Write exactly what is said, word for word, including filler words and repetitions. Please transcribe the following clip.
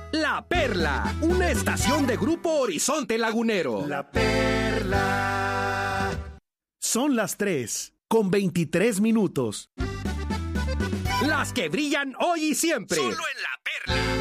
La Perla, una estación de Grupo Horizonte Lagunero. La Perla. Son las tres, con veintitrés minutos. Las que brillan hoy y siempre. Solo en La Perla.